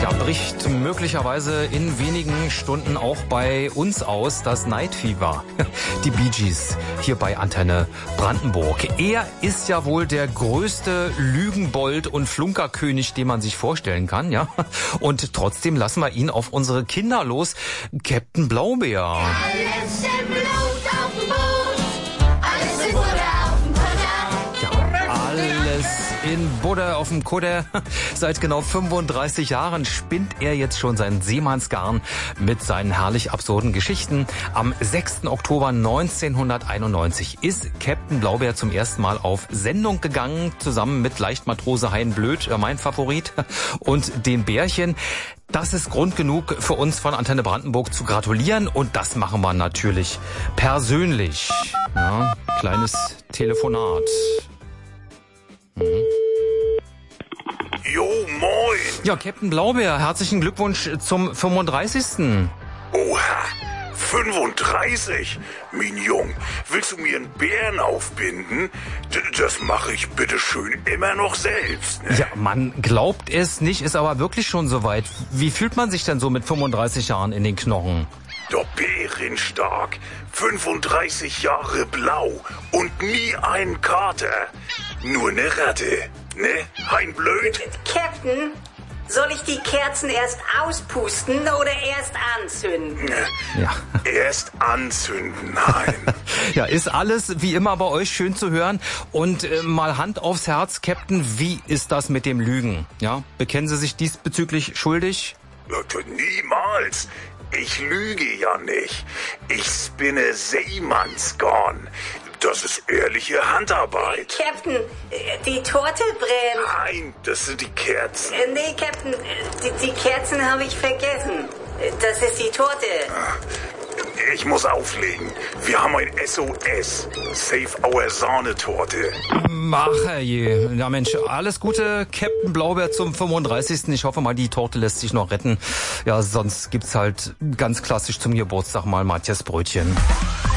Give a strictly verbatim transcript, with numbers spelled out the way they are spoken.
Ja, bricht möglicherweise in wenigen Stunden auch bei uns aus das Night Fever. Die Bee Gees hier bei Antenne Brandenburg. Er ist ja wohl der größte Lügenbold und Flunkerkönig, den man sich vorstellen kann, ja. Und trotzdem lassen wir ihn auf unsere Kinder los. Captain Blaubeer. Alles im Blut auf dem Boot, alles in Butter auf dem Kutter. Ja, alles in Butter auf dem Kutter. Seit genau fünfunddreißig Jahren spinnt er jetzt schon sein Seemannsgarn mit seinen herrlich absurden Geschichten. Am sechsten Oktober neunzehnhunderteinundneunzig ist Captain Blaubeer zum ersten Mal auf Sendung gegangen, zusammen mit Leichtmatrose Hein Blöd, mein Favorit, und dem Bärchen. Das ist Grund genug für uns von Antenne Brandenburg zu gratulieren, und das machen wir natürlich persönlich. Ja, kleines Telefonat. Mhm. Jo, moin. Ja, Captain Blaubeer, herzlichen Glückwunsch zum fünfunddreißigsten Oha, fünfunddreißig? Mein Jung, willst du mir einen Bären aufbinden? D- das mache ich bitteschön immer noch selbst. Ne? Ja, man glaubt es nicht, ist aber wirklich schon soweit. Wie fühlt man sich denn so mit fünfunddreißig Jahren in den Knochen? Der bärenstark, fünfunddreißig Jahre blau und nie ein Kater. Nur eine Ratte, ne? Hein Blöd? Captain, soll ich die Kerzen erst auspusten oder erst anzünden? Ja. Erst anzünden, Hein. Ja, ist alles wie immer bei euch schön zu hören. Und äh, mal Hand aufs Herz, Captain, wie ist das mit dem Lügen? Ja, bekennen Sie sich diesbezüglich schuldig? Niemals. Ich lüge ja nicht. Ich spinne Seemannsgarn. Das ist ehrliche Handarbeit. Captain, äh, die Torte brennt. Nein, das sind die Kerzen. Äh, Nee, Captain, äh, die, die Kerzen habe ich vergessen. Äh, Das ist die Torte. Ich muss auflegen. Wir haben ein S O S. Save our Sahnetorte. Ach, je. Ja, Mensch, alles Gute, Captain Blaubeer zum fünfunddreißigsten Ich hoffe mal, die Torte lässt sich noch retten. Ja, sonst gibt's halt ganz klassisch zum Geburtstag mal Matthias Brötchen.